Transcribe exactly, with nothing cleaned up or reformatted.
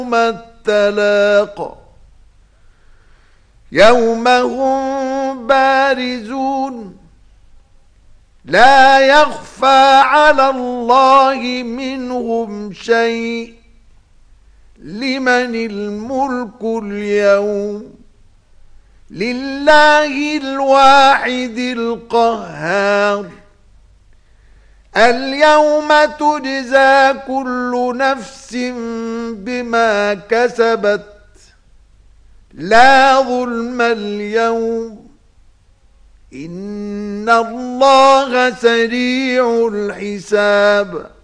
يوم التلاق يوم هم بارزون لا يخفى على الله منهم شيء لمن الملك اليوم لله الواحد القهار اليوم تجزى كل نفس بما كسبت لا ظلم اليوم إن الله سريع الحساب.